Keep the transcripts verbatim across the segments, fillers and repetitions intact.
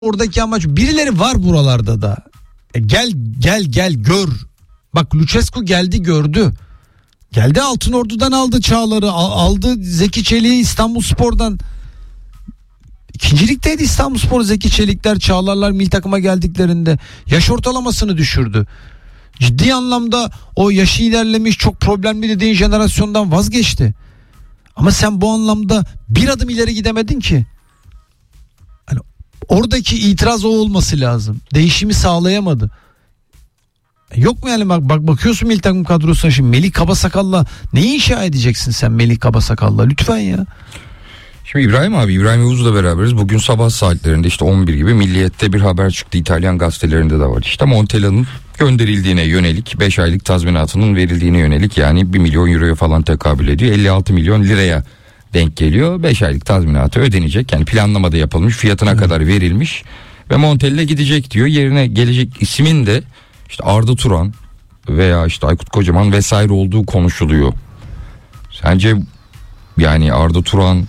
Oradaki amaç, birileri var buralarda da. E gel gel gel gör. Bak Lucescu geldi gördü. Geldi Altınordu'dan aldı Çağlar'ı, aldı Zeki Çelik'i İstanbulspor'dan. İkinci ligdeydi İstanbulspor, Zeki Çelikler, Çağlarlar milli takıma geldiklerinde yaş ortalamasını düşürdü. Ciddi anlamda o yaşı ilerlemiş, çok problemli dediğin jenerasyondan vazgeçti. Ama sen bu anlamda bir adım ileri gidemedin ki. Hani oradaki itiraz o olması lazım. Değişimi sağlayamadı. Yok mu yani, bak, bak bakıyorsun milli takım kadrosuna şimdi Melih Kabasakal'la neyi inşa edeceksin sen Melih Kabasakal'la, lütfen ya. Şimdi İbrahim abi, İbrahim Yavuz'la beraberiz. Bugün sabah saatlerinde işte on bir gibi Milliyet'te bir haber çıktı. İtalyan gazetelerinde de var. İşte Montella'nın gönderildiğine yönelik, beş aylık tazminatının verildiğine yönelik, yani bir milyon euroya falan tekabül ediyor. elli altı milyon liraya denk geliyor. beş aylık tazminatı ödenecek. Yani planlamada yapılmış, fiyatına hmm. kadar verilmiş ve Montella gidecek diyor. Yerine gelecek ismin de işte Arda Turan veya işte Aykut Kocaman vesaire olduğu konuşuluyor. Sence yani Arda Turan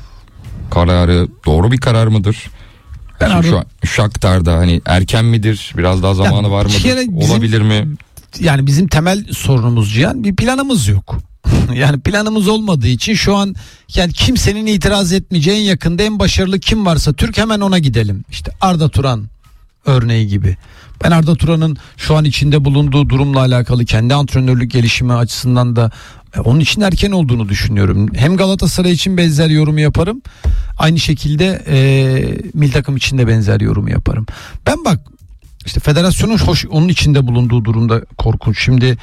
kararı doğru bir karar mıdır? Ben Arda... Şu an Shakhtar'da hani erken midir? Biraz daha zamanı yani var mıdır? Bizim, olabilir mi? Yani bizim temel sorunumuz Cihan, bir planımız yok. Yani planımız olmadığı için şu an yani kimsenin itiraz etmeyeceği en yakında en başarılı kim varsa Türk, hemen ona gidelim. İşte Arda Turan örneği gibi. Ben Arda Turan'ın şu an içinde bulunduğu durumla alakalı kendi antrenörlük gelişimi açısından da onun için erken olduğunu düşünüyorum. Hem Galatasaray için benzer yorumu yaparım. Aynı şekilde e, milli takım için de benzer yorumu yaparım. Ben bak işte federasyonun hoş, onun içinde bulunduğu durumda korkunç. Şimdi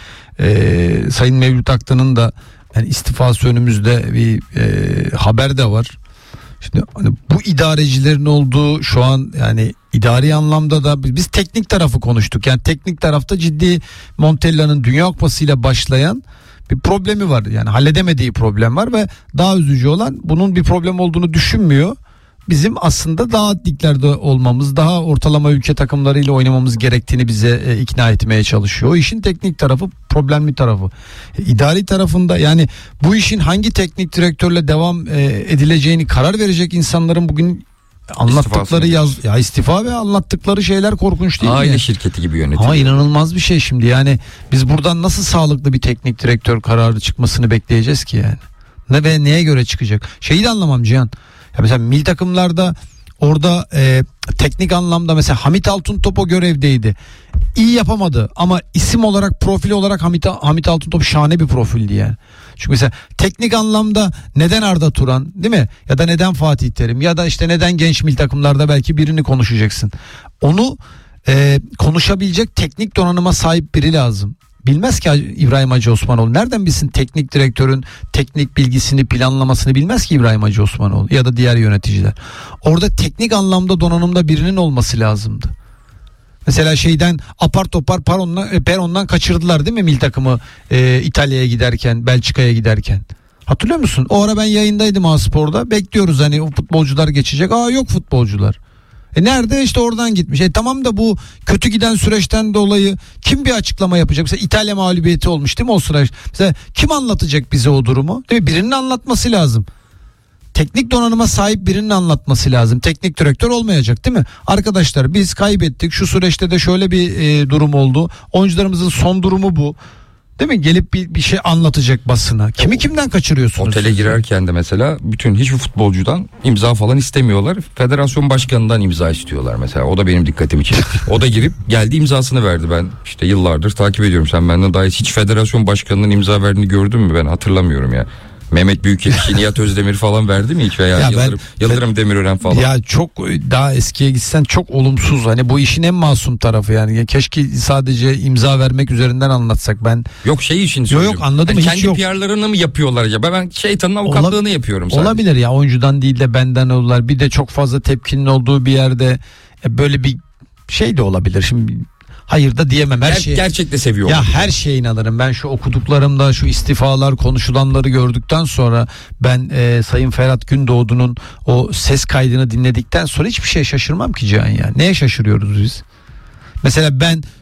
e, Sayın Mevlüt Aktan'ın da yani istifası önümüzde bir e, haber de var. Şimdi hani bu idarecilerin olduğu şu an, yani idari anlamda da biz teknik tarafı konuştuk. Yani teknik tarafta ciddi Montella'nın Dünya Kupası'yla başlayan bir problemi var. Yani halledemediği problem var ve daha üzücü olan, bunun bir problem olduğunu düşünmüyor. Bizim aslında daha liglerde olmamız, daha ortalama ülke takımlarıyla oynamamız gerektiğini bize e, ikna etmeye çalışıyor. O işin teknik tarafı, problemli tarafı. E, idari tarafında yani bu işin hangi teknik direktörle devam e, edileceğini karar verecek insanların bugün anlattıkları yaz ya istifa ve anlattıkları şeyler korkunç değil mi? Aile yani? şirketi gibi yönetiyor. Ama inanılmaz bir şey şimdi. Yani biz buradan nasıl sağlıklı bir teknik direktör kararı çıkmasını bekleyeceğiz ki yani? Ne ve neye göre çıkacak? Şeyi de anlamam Cihan. Ya mesela milli takımlarda orada e, teknik anlamda mesela Hamit Altıntop o görevdeydi. İyi yapamadı ama isim olarak, profil olarak Hamit, Hamit Altıntop şahane bir profildi yani. Çünkü mesela teknik anlamda neden Arda Turan, değil mi? Ya da neden Fatih Terim, ya da işte neden genç milli takımlarda belki birini konuşacaksın. Onu e, konuşabilecek teknik donanıma sahip biri lazım. Bilmez ki İbrahim Hacı Osmanoğlu. Nereden bilsin teknik direktörün teknik bilgisini, planlamasını bilmez ki İbrahim Hacı Osmanoğlu ya da diğer yöneticiler. Orada teknik anlamda donanımda birinin olması lazımdı. Mesela şeyden apar topar perondan, perondan kaçırdılar değil mi milli takımı e, İtalya'ya giderken, Belçika'ya giderken. Hatırlıyor musun? O ara ben yayındaydım A-Spor'da. Bekliyoruz hani o futbolcular geçecek. Aa yok futbolcular. E nerede? İşte oradan gitmiş. E tamam da bu kötü giden süreçten dolayı kim bir açıklama yapacak? Mesela İtalya mağlubiyeti olmuş değil mi o süreç? Mesela kim anlatacak bize o durumu? Değil mi? Birinin anlatması lazım. Teknik donanıma sahip birinin anlatması lazım. Teknik direktör olmayacak değil mi? Arkadaşlar biz kaybettik. Şu süreçte de şöyle bir e, durum oldu. Oyuncularımızın son durumu bu. Değil mi? Gelip bir, bir şey anlatacak basına. Kimi kimden kaçırıyorsunuz? Otele girerken de mesela bütün hiçbir futbolcudan imza falan istemiyorlar. Federasyon başkanından imza istiyorlar mesela. O da benim dikkatimi çekti. O da girip geldi, imzasını verdi. Ben işte yıllardır takip ediyorum. Sen benden daha hiç federasyon başkanının imza verdiğini gördün mü? Ben hatırlamıyorum ya. Mehmet Büyükekşi, Nihat Özdemir falan verdi mi hiç veya ya Yıldırım, ben, Yıldırım Demirören falan? Ya çok daha eskiye gitsen çok olumsuz. Hani bu işin en masum tarafı yani. Ya keşke sadece imza vermek üzerinden anlatsak. Ben yok şey için söylüyorum. Yok yok anladım yani hiç kendi yok. P R'larını mı yapıyorlar ya? Ben şeytanın avukatlığını Ola, yapıyorum sadece. Olabilir ya, oyuncudan değil de benden olurlar. Bir de çok fazla tepkinin olduğu bir yerde böyle bir şey de olabilir. Şimdi hayır da diyemem her Ger- şey. Gerçekte seviyorum. Ya her şeye inanırım. Ben şu okuduklarımda şu istifalar, konuşulanları gördükten sonra ben e, Sayın Ferhat Gündoğdu'nun o ses kaydını dinledikten sonra hiçbir şeye şaşırmam ki Cihan ya. Neye şaşırıyoruz biz? Mesela ben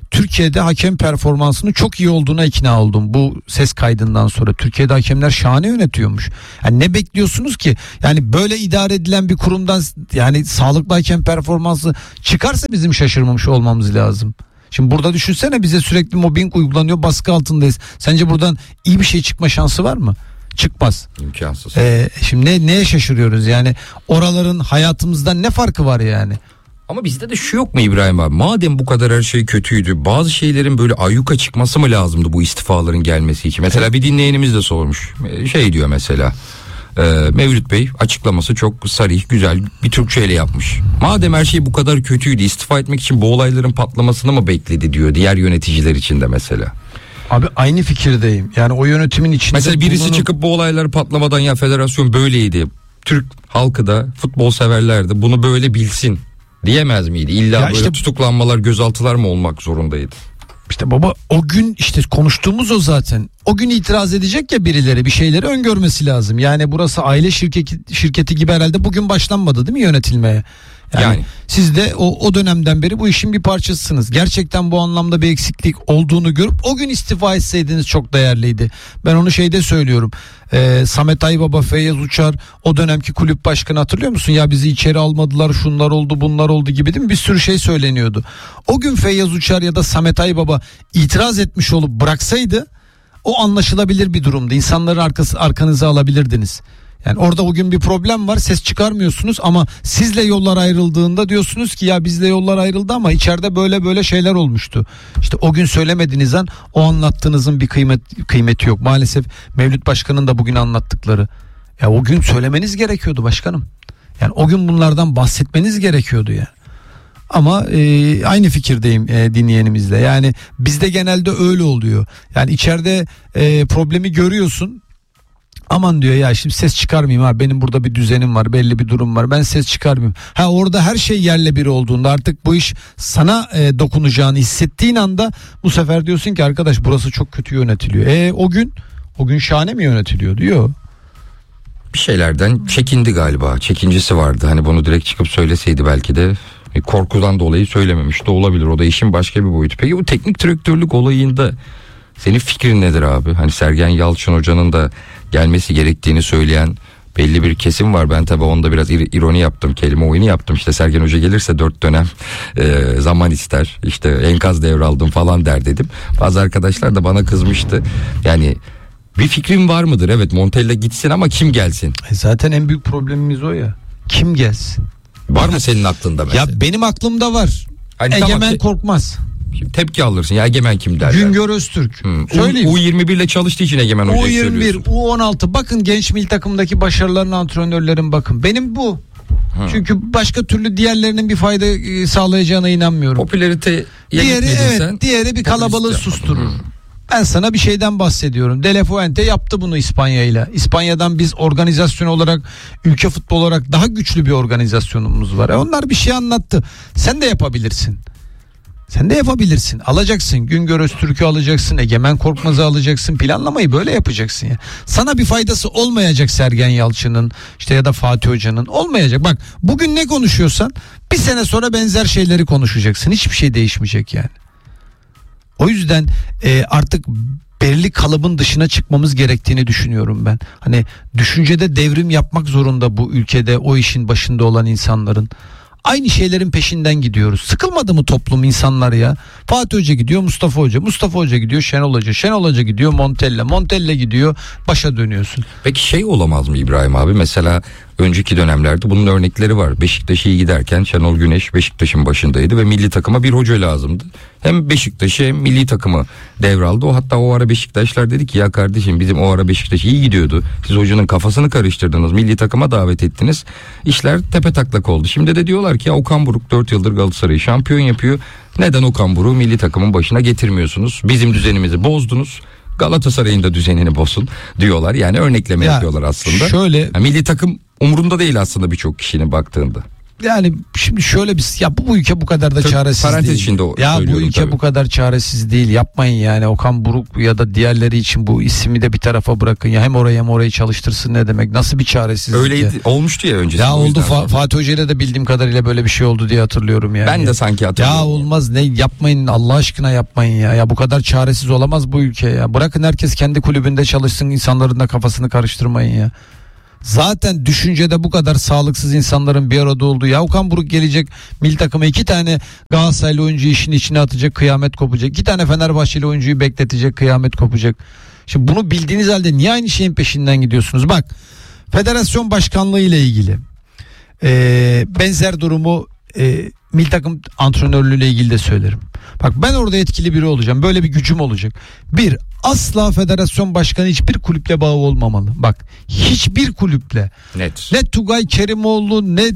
Türkiye'de hakem performansının çok iyi olduğuna ikna oldum bu ses kaydından sonra. Türkiye'de hakemler şahane yönetiyormuş. Yani ne bekliyorsunuz ki? Yani böyle idare edilen bir kurumdan yani sağlıklı hakem performansı çıkarsa bizim şaşırmamış olmamız lazım. Şimdi burada düşünsene, bize sürekli mobbing uygulanıyor, baskı altındayız. Sence buradan iyi bir şey çıkma şansı var mı? Çıkmaz. İmkansız. Ee, şimdi ne, neye şaşırıyoruz yani? Oraların hayatımızdan ne farkı var yani? Ama bizde de şu yok mu İbrahim abi? Madem bu kadar her şey kötüydü, bazı şeylerin böyle ayyuka çıkması mı lazımdı bu istifaların gelmesi için? Mesela bir dinleyenimiz de sormuş. Şey diyor mesela. E, Mevlüt Bey açıklaması çok sarih, güzel bir Türkçeyle yapmış. Madem her şey bu kadar kötüydü, istifa etmek için bu olayların patlamasını mı bekledi diyor diğer yöneticiler için de mesela. Abi aynı fikirdeyim. Yani o yönetimin içinde... Mesela birisi bulunup... çıkıp bu olaylar patlamadan ya federasyon böyleydi, Türk halkı da futbol severler de bunu böyle bilsin diyemez miydi? İlla ya böyle işte... tutuklanmalar, gözaltılar mı olmak zorundaydı? İşte baba o gün işte konuştuğumuz o zaten. O gün itiraz edecek ya birileri, bir şeyleri öngörmesi lazım. Yani burası aile şirketi, şirketi gibi herhalde bugün başlanmadı değil mi yönetilmeye? Yani, yani siz de o, o dönemden beri bu işin bir parçasısınız. Gerçekten bu anlamda bir eksiklik olduğunu görüp o gün istifa etseydiniz çok değerliydi. Ben onu şeyde söylüyorum. Ee, Samet Aybaba, Feyyaz Uçar, o dönemki kulüp başkanı hatırlıyor musun? Ya bizi içeri almadılar, şunlar oldu, bunlar oldu gibi değil mi? Bir sürü şey söyleniyordu. O gün Feyyaz Uçar ya da Samet Aybaba itiraz etmiş olup bıraksaydı o anlaşılabilir bir durumdu. İnsanları arkası, arkanıza alabilirdiniz. Yani orada o gün bir problem var, ses çıkarmıyorsunuz ama sizle yollar ayrıldığında diyorsunuz ki ya bizle yollar ayrıldı ama içeride böyle böyle şeyler olmuştu. İşte o gün söylemediğiniz an o anlattığınızın bir kıymet kıymeti yok. Maalesef Mevlüt Başkan'ın da bugün anlattıkları. Ya o gün söylemeniz gerekiyordu başkanım. Yani o gün bunlardan bahsetmeniz gerekiyordu ya. Ama e, aynı fikirdeyim e, dinleyenimizle. Yani bizde genelde öyle oluyor. Yani içeride e, problemi görüyorsun. Aman diyor ya şimdi ses çıkarmayayım ha, benim burada bir düzenim var, belli bir durum var, ben ses çıkarmayayım. Ha orada her şey yerle bir olduğunda artık bu iş sana e, dokunacağını hissettiğin anda bu sefer diyorsun ki arkadaş burası çok kötü yönetiliyor. E o gün o gün şahane mi yönetiliyor diyor. Bir şeylerden çekindi galiba, çekincesi vardı. Hani bunu direkt çıkıp söyleseydi belki de korkudan dolayı söylememiş de olabilir. O da işin başka bir boyutu. Peki bu teknik direktörlük olayında senin fikrin nedir abi? Hani Sergen Yalçın Hoca'nın da gelmesi gerektiğini söyleyen belli bir kesim var. Ben tabii onda biraz ironi yaptım, kelime oyunu yaptım. İşte Sergen Hoca gelirse dört dönem e, zaman ister. İşte enkaz devraldım falan der dedim. Bazı arkadaşlar da bana kızmıştı. Yani bir fikrin var mıdır? Evet, Montella gitsin ama kim gelsin? E zaten en büyük problemimiz o ya. Kim gelsin? Var mı senin aklında mesela? Ya benim aklımda var. Hani Egemen tamam, te- Korkmaz. Tepki alırsın ya, Egemen kim derler? Güngör Öztürk. Hmm. Söyleyeyim. U yirmi bir ile çalıştığı için Egemen Hoca'yı U yirmi bir, söylüyorsun. U on altı bakın genç milli takımdaki başarıların, antrenörlerin bakın. Benim bu. Hmm. Çünkü başka türlü diğerlerinin bir fayda sağlayacağına inanmıyorum. Popülariteye diğeri evet, sen, diğeri bir kalabalığı susturur. Hmm. Ben sana bir şeyden bahsediyorum. De La Fuente yaptı bunu İspanya'yla. İspanya'dan biz organizasyon olarak, ülke futbol olarak daha güçlü bir organizasyonumuz var. E onlar bir şey anlattı. Sen de yapabilirsin. Sen de yapabilirsin. Alacaksın. Güngör Öztürk'ü alacaksın. Egemen Korkmaz'ı alacaksın. Planlamayı böyle yapacaksın ya. Sana bir faydası olmayacak Sergen Yalçın'ın işte ya da Fatih Hoca'nın. Olmayacak. Bak bugün ne konuşuyorsan bir sene sonra benzer şeyleri konuşacaksın. Hiçbir şey değişmeyecek yani. O yüzden e, artık belirli kalıbın dışına çıkmamız gerektiğini düşünüyorum ben. Hani düşüncede devrim yapmak zorunda bu ülkede o işin başında olan insanların. Aynı şeylerin peşinden gidiyoruz. Sıkılmadı mı toplum, insanlar ya? Fatih Hoca gidiyor, Mustafa Hoca. Mustafa Hoca gidiyor, Şenol Hoca. Şenol Hoca gidiyor, Montella. Montella gidiyor, başa dönüyorsun. Peki şey olamaz mı İbrahim abi? Mesela önceki dönemlerde bunun örnekleri var. Beşiktaş iyi giderken Şenol Güneş Beşiktaş'ın başındaydı ve milli takıma bir hoca lazımdı. Hem Beşiktaş'ı hem milli takımı devraldı. O hatta o ara Beşiktaşlar dedi ki ya kardeşim bizim o ara Beşiktaş iyi gidiyordu. Siz hocanın kafasını karıştırdınız. Milli takıma davet ettiniz. İşler tepe taklak oldu. Şimdi de diyorlar ki ya Okan Buruk dört yıldır Galatasaray'ı şampiyon yapıyor. Neden Okan Buruk'u milli takımın başına getirmiyorsunuz? Bizim düzenimizi bozdunuz. Galatasaray'ın da düzenini bozun diyorlar. Yani örnekleme ya, yapıyorlar aslında. Şöyle yani milli takım umurunda değil aslında birçok kişinin baktığında. yani şimdi şöyle bir ya bu, bu ülke bu kadar da Tabii, çaresiz parantez değil. içinde o- Ya bu söylüyorum ülke tabii. bu kadar çaresiz değil. Yapmayın yani. Okan Buruk ya da diğerleri için bu ismi de bir tarafa bırakın. Ya hem orayı hem orayı çalıştırsın ne demek? Nasıl bir çaresizlik? Öyleydi, ya? olmuştu ya öncesinde. Ya o oldu yüzden Fa- sonra. Fatih Hoca ile de bildiğim kadarıyla böyle bir şey oldu diye hatırlıyorum yani. Ben de sanki hatırlıyorum. Ya olmaz ne yapmayın Allah aşkına yapmayın ya. Ya bu kadar çaresiz olamaz bu ülke ya. Bırakın herkes kendi kulübünde çalışsın, insanların da kafasını karıştırmayın ya. Zaten düşüncede bu kadar sağlıksız insanların bir arada olduğu. Ya Okan Buruk gelecek milli takıma iki tane Galatasaraylı oyuncu işin içine atacak, kıyamet kopacak. İki tane Fenerbahçeli oyuncuyu bekletecek, kıyamet kopacak. Şimdi bunu bildiğiniz halde niye aynı şeyin peşinden gidiyorsunuz? Bak, federasyon başkanlığı ile ilgili ee, benzer durumu e, milli takım antrenörlüğüyle ilgili de söylerim. Bak, ben orada etkili biri olacağım. Böyle bir gücüm olacak. Bir, asla federasyon başkanı hiçbir kulüple bağı olmamalı. Bak, hiçbir kulüple. Net. Ne Tugay Kerimoğlu ne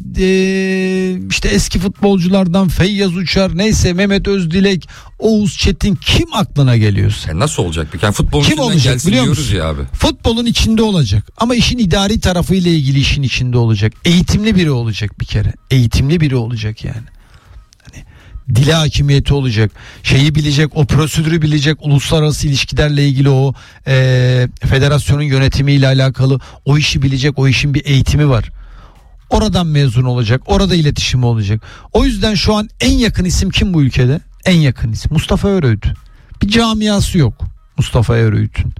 e, işte eski futbolculardan Feyyaz Uçar, neyse Mehmet Özdilek, Oğuz Çetin, kim aklına geliyorsa. Yani nasıl olacak peki? Yani futbolun Kim içinden olacak gelsin biliyor diyoruz musun? ya abi. Futbolun içinde olacak ama işin idari tarafıyla ilgili işin içinde olacak. Eğitimli biri olacak bir kere. Eğitimli biri olacak yani. Hani dile hakimiyeti olacak. Şeyi bilecek, o prosedürü bilecek, uluslararası ilişkilerle ilgili o e, federasyonun yönetimiyle alakalı o işi bilecek, o işin bir eğitimi var. Oradan mezun olacak, orada iletişimi olacak. O yüzden şu an en yakın isim kim bu ülkede? En yakın isim Mustafa Eröğüt. Bir camiası yok Mustafa Eröğüt'ün.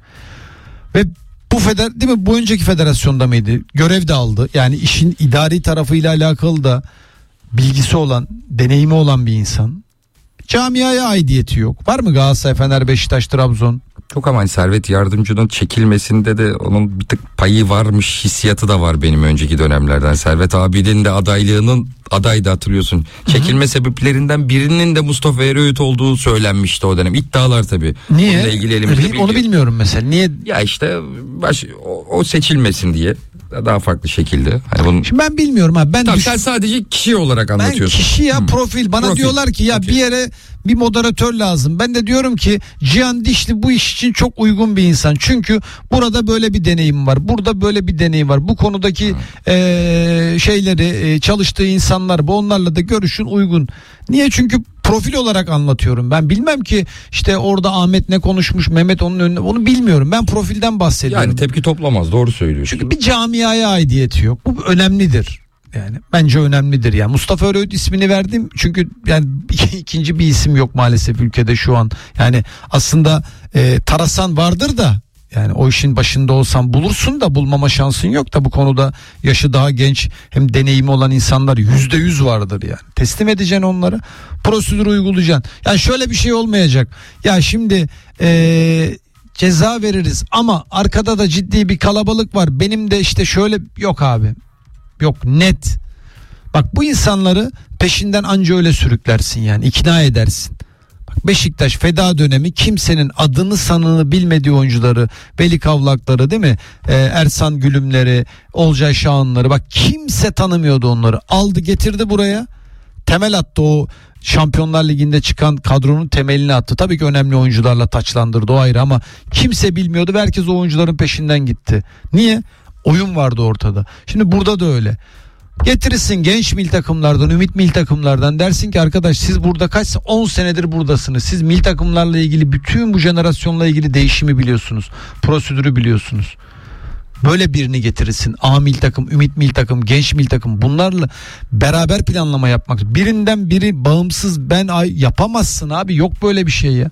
Ve bu feder değil mi? Bu önceki federasyonda mıydı? Görev de aldı. Yani işin idari tarafıyla alakalı da bilgisi olan, deneyimi olan bir insan. Camiaya aidiyeti yok. Var mı Galatasaray, Fener, Beşiktaş, Trabzon? Çok ama hani Servet Yardımcı'nın çekilmesinde de onun bir tık payı varmış hissiyatı da var benim önceki dönemlerden. Servet abinin de adaylığının adaydı, hatırlıyorsun. Çekilme Hı-hı. sebeplerinden birinin de Mustafa Eröğüt olduğu söylenmişti o dönem. İddialar tabii. Niye? Onunla ilgili elimizde Bil, onu bilmiyorum mesela. Niye? Ya işte baş, o, o seçilmesin diye. Daha farklı şekilde. Hani bunun... Şimdi ben bilmiyorum abi. Ben Tabii düş... sen sadece kişi olarak anlatıyorsun. Ben kişi ya hmm. profil. Bana profil. Diyorlar ki ya okay. bir yere bir moderatör lazım. Ben de diyorum ki Cihan Dişli bu iş için çok uygun bir insan. Çünkü burada böyle bir deneyim var. Burada böyle bir deneyim var. Bu konudaki hmm. e, şeyleri e, çalıştığı insanlar, bu onlarla da görüşün uygun. Niye? Çünkü profil olarak anlatıyorum. Ben bilmem ki işte orada Ahmet ne konuşmuş, Mehmet onun önüne, onu bilmiyorum. Ben profilden bahsediyorum. Yani tepki toplamaz, doğru söylüyorsun. Çünkü bir camiaya aidiyeti yok. Bu önemlidir. Yani bence önemlidir. Yani Mustafa Eröğüt ismini verdim çünkü yani ikinci bir isim yok maalesef ülkede şu an. Yani aslında e, Tarasan vardır da, yani o işin başında olsan bulursun da bulmama şansın yok da bu konuda yaşı daha genç hem deneyimi olan insanlar yüzde yüz vardır yani. Teslim edeceksin onları, prosedürü uygulayacaksın. Yani şöyle bir şey olmayacak. Ya şimdi eee ceza veririz ama arkada da ciddi bir kalabalık var. Benim de işte şöyle, yok abi. Yok, net. Bak, bu insanları peşinden anca öyle sürüklersin yani, ikna edersin. Bak, Beşiktaş feda dönemi kimsenin adını sanını bilmediği oyuncuları, Veli Kavlakları değil mi? Ee, Ersan Gülümleri, Olcay Şahanları, bak kimse tanımıyordu onları. Aldı getirdi buraya. Temel attı, o Şampiyonlar Ligi'nde çıkan kadronun temelini attı. Tabii ki önemli oyuncularla taçlandırdı, o ayrı, ama kimse bilmiyordu ve herkes o oyuncuların peşinden gitti. Niye? Oyun vardı ortada. Şimdi burada da öyle. Getirirsin genç milli takımlardan, ümit milli takımlardan, dersin ki arkadaş siz burada kaç on senedir buradasınız. Siz milli takımlarla ilgili, bütün bu jenerasyonla ilgili değişimi biliyorsunuz. Prosedürü biliyorsunuz. Böyle birini getirirsin. A milli takım, ümit milli takım, genç milli takım, bunlarla beraber planlama yapmak. Birinden biri bağımsız ben ay yapamazsın abi. Yok böyle bir şey ya.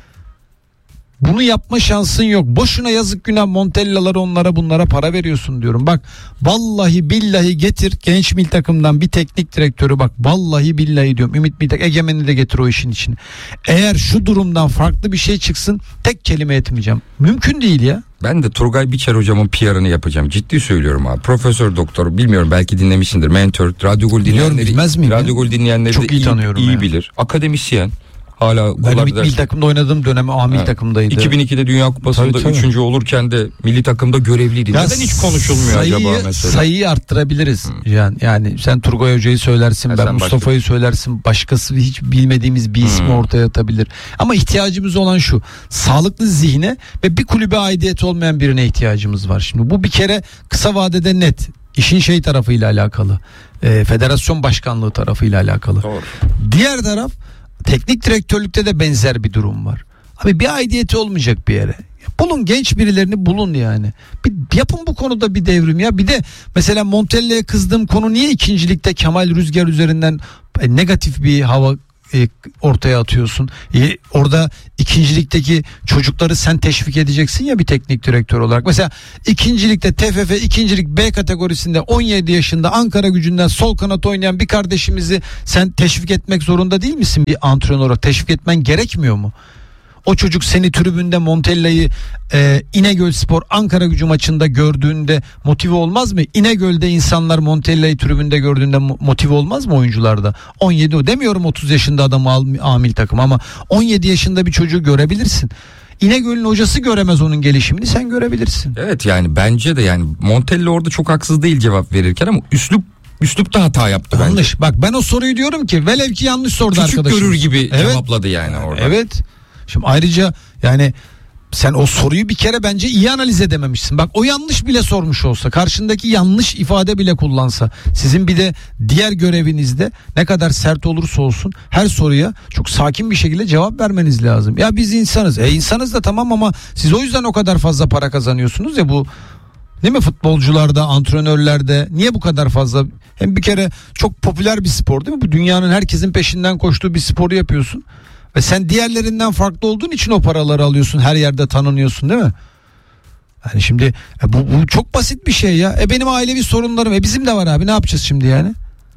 Bunu yapma şansın yok. Boşuna yazık günah Montellalara, onlara bunlara para veriyorsun diyorum. Bak vallahi billahi getir genç milli takımdan bir teknik direktörü, bak vallahi billahi diyorum. Ümit milli takım, Egemen'i de getir o işin içine. Eğer şu durumdan farklı bir şey çıksın tek kelime etmeyeceğim. Mümkün değil ya. Ben de Turgay Biçer hocamın P R'ını yapacağım. Ciddi söylüyorum abi. Profesör doktor, bilmiyorum belki dinlemişsindir. Mentor, Radyo Gol dinleyenleri. Bilmez miyim? Radyo Gol dinleyenleri çok de iyi, iyi tanıyorum iyi ya. bilir. Akademisyen. Hala ben milli, milli takımda oynadığım dönem A milli takımdaydı. iki bin ikide Dünya Kupası'nda üçüncü olurken de milli takımda görevliydi. Ya neden hiç konuşulmuyor sayıyı, acaba mesela? Sayıyı arttırabiliriz. Hmm. Yani yani sen Turgay Hoca'yı söylersin, ya ben Mustafa'yı başka... söylersin. Başkası hiç bilmediğimiz bir ismi hmm. ortaya atabilir. Ama ihtiyacımız olan şu: sağlıklı zihne ve bir kulübe aidiyet olmayan birine ihtiyacımız var. Şimdi bu bir kere kısa vadede net. işin şey tarafıyla alakalı. E, federasyon başkanlığı tarafıyla alakalı. Doğru. Diğer taraf teknik direktörlükte de benzer bir durum var. Abi bir aidiyeti olmayacak bir yere. Bulun genç birilerini bulun yani. Bir yapın bu konuda bir devrim ya. Bir de mesela Montella'ya kızdığım konu niye ikincilikte Kemal Rüzgar üzerinden e, negatif bir hava e, ortaya atıyorsun. E, orada ikincilikteki çocukları sen teşvik edeceksin ya bir teknik direktör olarak. Mesela ikincilikte T F F ikincilik B kategorisinde on yedi yaşında Ankara Gücü'nden sol kanat oynayan bir kardeşimizi sen teşvik etmek zorunda değil misin bir antrenör olarak? Teşvik etmen gerekmiyor mu? O çocuk seni tribünde Montella'yı e, İnegölspor Ankara Gücü maçında gördüğünde motive olmaz mı? İnegöl'de insanlar Montella'yı tribünde gördüğünde motive olmaz mı oyuncularda? on yedi demiyorum otuz yaşında adamı al, amil takım ama on yedi yaşında bir çocuğu görebilirsin. İnegöl'ün hocası göremez onun gelişimini, sen görebilirsin. Evet yani bence de yani Montella orada çok haksız değil cevap verirken ama üslup üslupta hata yaptı bence. Yanlış. Bak ben o soruyu diyorum ki velev ki yanlış sordu Küçük arkadaşım. görür gibi Evet. cevapladı yani orada. Evet. Şimdi ayrıca yani sen o soruyu bir kere bence iyi analiz edememişsin. Bak o yanlış bile sormuş olsa, karşındaki yanlış ifade bile kullansa, sizin bir de diğer görevinizde ne kadar sert olursa olsun her soruya çok sakin bir şekilde cevap vermeniz lazım. Ya biz insanız. E insanız da tamam ama siz o yüzden o kadar fazla para kazanıyorsunuz ya bu. Değil mi futbolcularda, antrenörlerde niye bu kadar fazla? Hem bir kere çok popüler bir spor değil mi? Bu dünyanın herkesin peşinden koştuğu bir sporu yapıyorsun. Ve sen diğerlerinden farklı olduğun için o paraları alıyorsun. Her yerde tanınıyorsun değil mi? Yani şimdi e bu, bu çok basit bir şey ya. E benim ailevi sorunlarım. E bizim de var abi, ne yapacağız şimdi yani?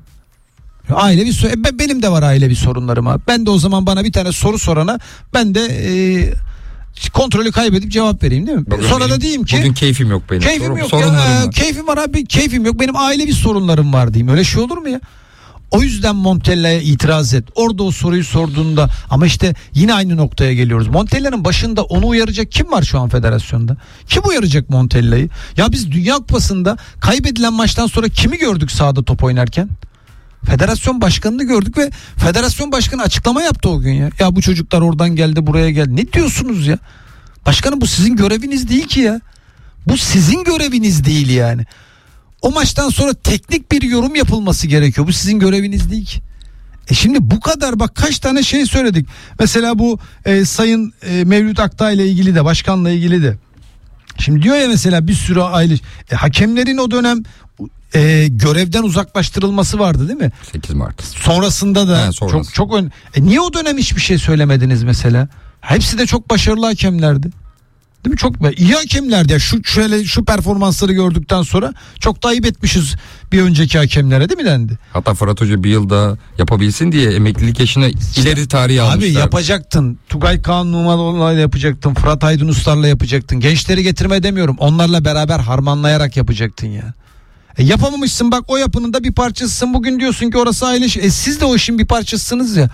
Ailevi sorun. E benim de var ailevi sorunlarım abi. Ben de o zaman bana bir tane soru sorana ben de e, kontrolü kaybedip cevap vereyim değil mi? Bugün Sonra benim, da diyeyim ki bugün keyfim yok benim. Keyfim Sorun, yok sorunlarım ya. var. Keyfim var abi. Keyfim yok. Benim ailevi sorunlarım var diyeyim. Öyle şey olur mu ya? O yüzden Montella'ya itiraz et. Orada o soruyu sorduğunda ama işte yine aynı noktaya geliyoruz. Montella'nın başında onu uyaracak kim var şu an federasyonda? Kim uyaracak Montella'yı? Ya biz Dünya Kupası'nda kaybedilen maçtan sonra kimi gördük sahada top oynarken? Federasyon başkanını gördük ve federasyon başkanı açıklama yaptı o gün ya. Ya bu çocuklar oradan geldi buraya geldi. Ne diyorsunuz ya? Başkanım bu sizin göreviniz değil ki ya. Bu sizin göreviniz değil yani. O maçtan sonra teknik bir yorum yapılması gerekiyor. Bu sizin göreviniz değil ki. E şimdi bu kadar bak kaç tane şey söyledik. Mesela bu e, Sayın e, Mevlüt Aktağ ile ilgili de, başkanla ilgili de. Şimdi diyor ya mesela bir sürü aile e, hakemlerin o dönem e, görevden uzaklaştırılması vardı değil mi? sekiz Mart. Sonrasında da He, sonrası. çok çok ön... E niye o dönem hiçbir şey söylemediniz mesela? Hepsi de çok başarılı hakemlerdi. Değil mi? Çok iyi hakemlerdi ya. Şu şöyle şu performansları gördükten sonra çok da ayıp etmişiz bir önceki hakemlere değil mi dendi? Hatta Fırat Hoca bir yıl daha yapabilsin diye emeklilik yaşına ileri tarihi almışlar. Abi yapacaktın. Tugay Kaan Numanoğlu'yla yapacaktın. Fırat Aydın Uslar'la yapacaktın. Gençleri getirme demiyorum. Onlarla beraber harmanlayarak yapacaktın ya. E yapamamışsın bak, o yapının da bir parçasısın. Bugün diyorsun ki orası aile işi. E siz de o işin bir parçasısınız ya.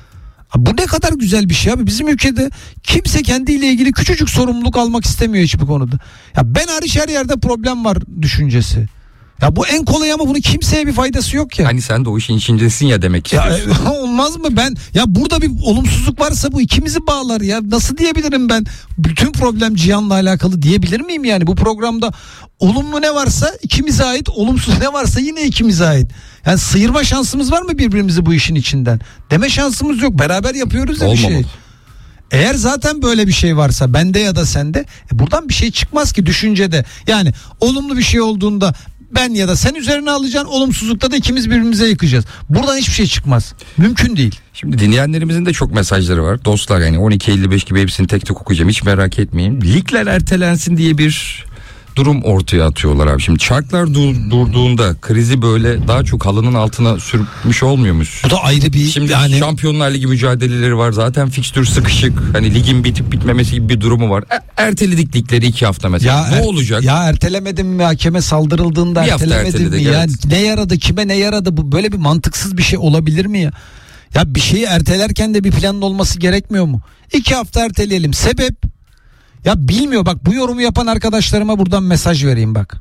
Bu ne kadar güzel bir şey abi. Bizim ülkede kimse kendiyle ilgili küçücük sorumluluk almak istemiyor hiçbir konuda. Ya ben hariç her yerde problem var düşüncesi. Ya bu en kolay ama bunun kimseye bir faydası yok ya. Hani sen de o işin içindesin ya demek Ya istiyorsun. e, olmaz mı ben? Ya burada bir olumsuzluk varsa bu ikimizi bağlar ya. Nasıl diyebilirim ben? Bütün problem Cihan'la alakalı diyebilir miyim yani? Bu programda olumlu ne varsa ikimize ait, olumsuz ne varsa yine ikimize ait. Yani sıyırma şansımız var mı birbirimizi bu işin içinden? Deme şansımız yok. Beraber yapıyoruz ya bir şey. Olmamalı. Eğer zaten böyle bir şey varsa bende ya da sende e buradan bir şey çıkmaz ki düşüncede. Yani olumlu bir şey olduğunda ben ya da sen üzerine alacaksın, olumsuzlukta da ikimiz birbirimize yıkacağız. Buradan hiçbir şey çıkmaz. Mümkün değil. Şimdi dinleyenlerimizin de çok mesajları var. Dostlar yani on iki elli beş gibi hepsini tek tek okuyacağım. Hiç merak etmeyin. Ligler ertelensin diye bir durum ortaya atıyorlar abi. Şimdi çarklar dur- durduğunda krizi böyle daha çok halının altına sürmüş olmuyor musun? Bu da ayrı bir Şimdi yani Şampiyonlar Ligi mücadeleleri var. Zaten fikstür sıkışık. Hani ligin bitip bitmemesi gibi bir durumu var. E- erteledik ligleri iki hafta mesela. ya ne er- olacak? Ya ertelemedim mi, hakeme saldırıldığında Bir hafta ertelemedim mi? erteledik, Ya evet. ne yaradı, kime ne yaradı? Bu böyle bir mantıksız bir şey olabilir mi ya? Ya bir şeyi ertelerken de bir planın olması gerekmiyor mu? İki hafta erteleyelim. Sebep? Ya bilmiyor bak, bu yorumu yapan arkadaşlarıma buradan mesaj vereyim bak.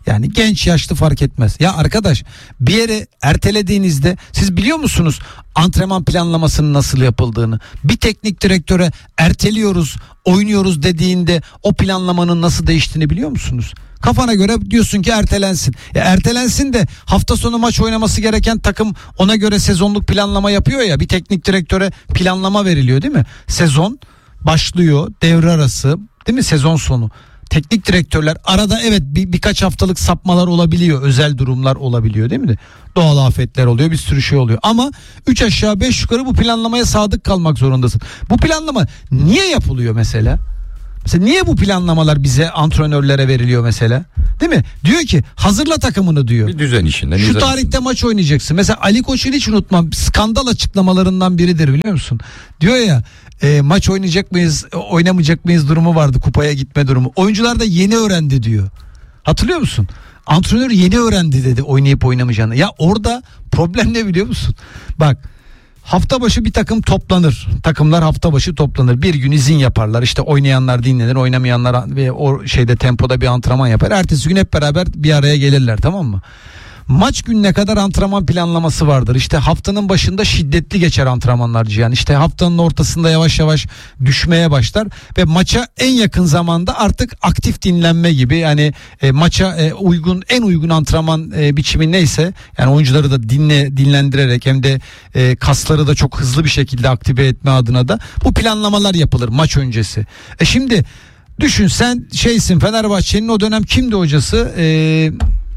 Yani genç yaşlı fark etmez. Ya arkadaş, bir yere ertelediğinizde siz biliyor musunuz antrenman planlamasının nasıl yapıldığını? Bir teknik direktöre erteliyoruz, oynuyoruz dediğinde o planlamanın nasıl değiştiğini biliyor musunuz? Kafana göre diyorsun ki ertelensin. Ya ertelensin de hafta sonu maç oynaması gereken takım ona göre sezonluk planlama yapıyor ya. Bir teknik direktöre planlama veriliyor değil mi? Sezon başlıyor, devre arası, değil mi? Sezon sonu. Teknik direktörler arada evet bir, birkaç haftalık sapmalar olabiliyor. Özel durumlar olabiliyor değil mi? Doğal afetler oluyor, bir sürü şey oluyor. Ama üç aşağı beş yukarı bu planlamaya sadık kalmak zorundasın. Bu planlama niye yapılıyor mesela? Mesela niye bu planlamalar bize, antrenörlere veriliyor mesela? Değil mi? Diyor ki hazırla takımını diyor. Bir düzen işinde. Şu düzen tarihte işinde. maç oynayacaksın. Mesela Ali Koç'un hiç unutmam, skandal açıklamalarından biridir biliyor musun? Diyor ya e, maç oynayacak mıyız, oynamayacak mıyız durumu vardı, kupaya gitme durumu. Oyuncular da yeni öğrendi diyor. Hatırlıyor musun? Antrenör yeni öğrendi dedi oynayıp oynamayacağını. Ya orada problem ne biliyor musun? Bak, hafta başı bir takım toplanır. Takımlar hafta başı toplanır. Bir gün izin yaparlar. İşte oynayanlar dinlenir, oynamayanlar ve o şeyde tempoda bir antrenman yapar. Ertesi gün hep beraber bir araya gelirler, tamam mı? Maç gününe kadar antrenman planlaması vardır. İşte haftanın başında şiddetli geçer antrenmanlar Cihan. İşte haftanın ortasında yavaş yavaş düşmeye başlar ve maça en yakın zamanda artık aktif dinlenme gibi, yani e, maça e, uygun, en uygun antrenman e, biçimi neyse, yani oyuncuları da dinle dinlendirerek hem de e, kasları da çok hızlı bir şekilde aktive etme adına da bu planlamalar yapılır maç öncesi. E şimdi düşün, sen şeysin, Fenerbahçe'nin o dönem kimdi hocası? Eee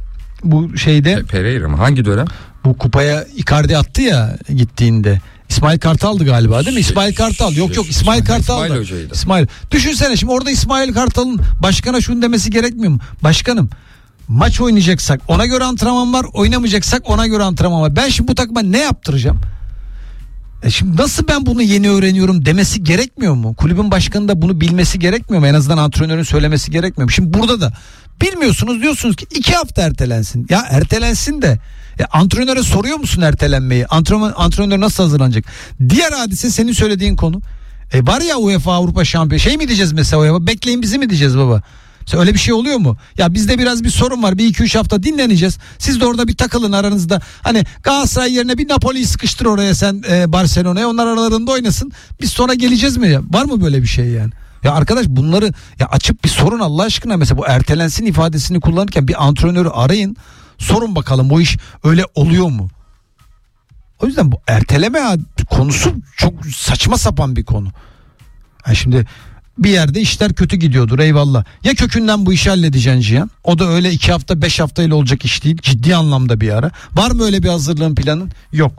Bu şeyde Pereira mı? Hangi dönem? bu kupaya Icardi attı ya gittiğinde. İsmail Kartal'dı galiba değil mi? İsmail Kartal. Yok yok İsmail Kartal'dı. İsmail Hoca'ydı. İsmail. Düşünsene şimdi orada İsmail Kartal'ın başkana şunu demesi gerekmiyor mu? Başkanım, maç oynayacaksak ona göre antrenman var, oynamayacaksak ona göre antrenman var. Ben şimdi bu takıma ne yaptıracağım? E şimdi nasıl ben bunu yeni öğreniyorum demesi gerekmiyor mu? Kulübün başkanı da bunu bilmesi gerekmiyor mu? En azından antrenörün söylemesi gerekmiyor mu? Şimdi burada da bilmiyorsunuz, diyorsunuz ki iki hafta ertelensin. Ya ertelensin de ya antrenöre soruyor musun ertelenmeyi? Antrenör, antrenör nasıl hazırlanacak? Diğer hadise senin söylediğin konu. E var ya UEFA Avrupa Şampiyonu, şey mi diyeceğiz mesela UEFA? Bekleyin bizi mi diyeceğiz baba? Mesela öyle bir şey oluyor mu? Ya bizde biraz bir sorun var. Bir iki üç hafta dinleneceğiz. Siz de orada bir takılın aranızda. Hani Galatasaray yerine bir Napoli'yi sıkıştır oraya sen, e, Barcelona'ya. Onlar aralarında oynasın. Biz sonra geleceğiz mi? Ya? Var mı böyle bir şey yani? Ya arkadaş, bunları ya açıp bir sorun Allah aşkına. Mesela bu ertelensin ifadesini kullanırken bir antrenörü arayın. Sorun bakalım, bu iş öyle oluyor mu? O yüzden bu erteleme konusu çok saçma sapan bir konu. Yani şimdi bir yerde işler kötü gidiyordur, eyvallah. Ya kökünden bu işi halledeceksin Cihan. O da öyle iki hafta beş haftayla olacak iş değil. Ciddi anlamda bir ara. Var mı öyle bir hazırlığın, planın? Yok.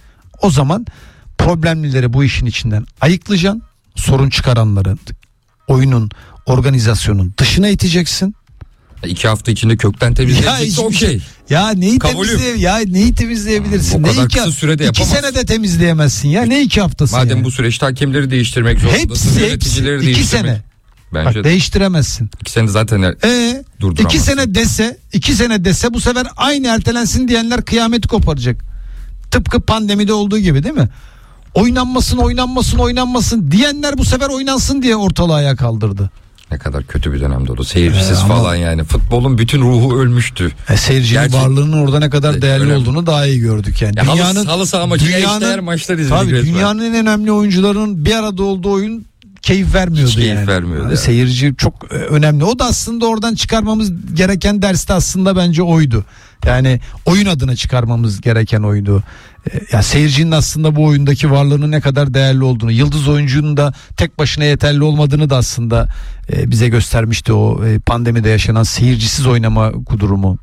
O zaman problemlileri bu işin içinden ayıklayacaksın. Sorun çıkaranları oyunun, organizasyonun dışına iteceksin. İki hafta içinde kökten temizleyecekse Ya okey. şey. Ya neyi Kabulüm. temizleye, ya neyi temizleyebilirsin? Bu Ne kadar iki, kısa sürede iki yapamazsın. senede temizleyemezsin ya. Ne iki haftası Madem yani? bu süreçte hakemleri değiştirmek zorundasın. Hepsi hepsi Yöneticileri iki değiştirmek. sene. Bence Bak değiştiremezsin. iki sene zaten Ee, durduramazsın. iki sene dese, iki sene dese bu sefer aynı ertelensin diyenler kıyameti koparacak. Tıpkı pandemide olduğu gibi değil mi? Oynanmasın, oynanmasın, oynanmasın diyenler bu sefer oynansın diye ortalığı ayağa kaldırdı. Ne kadar kötü bir dönemde oldu. Seyircisiz Ee, ama- falan yani. Futbolun bütün ruhu ölmüştü. E, seyircinin Gerçi- varlığının orada ne kadar değerli Önemli. olduğunu daha iyi gördük yani. Ya halı, halı saha maçı eşdeğer maçlar izledik tabii resmen. dünyanın en önemli oyuncularının bir arada olduğu oyun keyif vermiyordu Hiç keyif yani. vermiyordu Yani yani. Seyirci çok e, önemli. O da aslında oradan çıkarmamız gereken ders de aslında bence oydu. Yani oyun adına çıkarmamız gereken oydu. E, ya seyircinin aslında bu oyundaki varlığının ne kadar değerli olduğunu, yıldız oyuncunun da tek başına yeterli olmadığını da aslında e, bize göstermişti o e, pandemide yaşanan seyircisiz oynama durumu.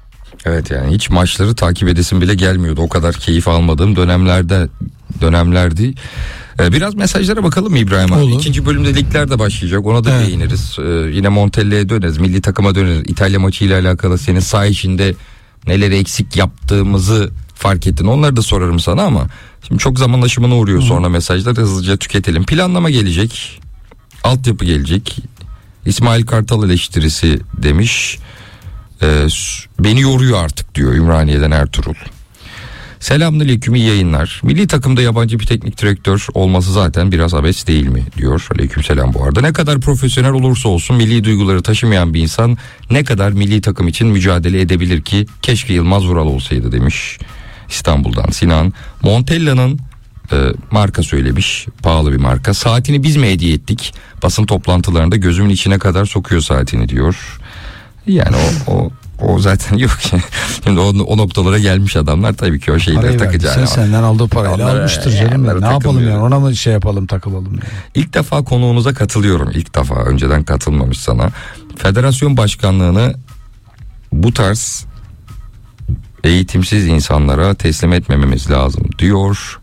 Evet yani hiç maçları takip edesim bile gelmiyordu. O kadar keyif almadığım dönemlerde dönemlerdi. Ee, biraz mesajlara bakalım mı İbrahim abi? Olur. İkinci bölümde ligler de başlayacak. Ona da Evet. değiniriz. Ee, yine Montella'ya döneriz. Milli takıma döneriz. İtalya maçıyla alakalı senin saha içinde neleri eksik yaptığımızı fark ettin. Onları da sorarım sana ama şimdi çok zaman aşımına uğruyor sonra mesajlar. Hızlıca tüketelim. Planlama gelecek. Altyapı gelecek. İsmail Kartal eleştirisi demiş. Ee, beni yoruyor artık diyor Ümraniye'den Ertuğrul. Selamünaleyküm, iyi yayınlar. Milli takımda yabancı bir teknik direktör olması zaten biraz abes değil mi diyor. Aleykümselam bu arada. Ne kadar profesyonel olursa olsun milli duyguları taşımayan bir insan ne kadar milli takım için mücadele edebilir ki? Keşke Yılmaz Vural olsaydı demiş İstanbul'dan Sinan. Montella'nın e, marka söylemiş, pahalı bir marka. Saatini biz mi hediye ettik? Basın toplantılarında gözümün içine kadar sokuyor saatini diyor. Yani o o O zaten yok ki. Şimdi o, o noktalara gelmiş adamlar tabii ki o şeyleri takacağını. Sen senden aldığı parayla Onlara, almıştır canım. Ne yapalım yani, ona mı şey yapalım, takılalım yani. İlk defa konuğunuza katılıyorum. İlk defa, önceden katılmamış sana. Federasyon başkanlığını bu tarz eğitimsiz insanlara teslim etmememiz lazım diyor.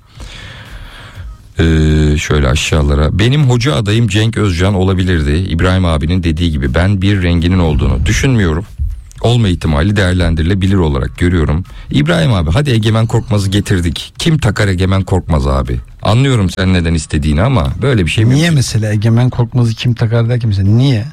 Ee, şöyle aşağılara. Benim hoca adayım Cenk Özcan olabilirdi. İbrahim abinin dediği gibi ben bir renginin olduğunu düşünmüyorum. Olma ihtimali değerlendirilebilir olarak görüyorum. İbrahim abi, hadi Egemen Korkmaz'ı getirdik. Kim takar Egemen Korkmaz abi? Anlıyorum sen neden istediğini ama böyle bir şey mi? Niye mesela Egemen Korkmaz'ı kim takar derken mesela niye?